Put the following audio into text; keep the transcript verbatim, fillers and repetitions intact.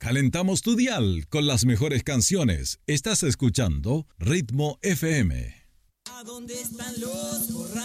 Calentamos tu dial con las mejores canciones. Estás escuchando Ritmo F M. ¿A dónde están los borrachos?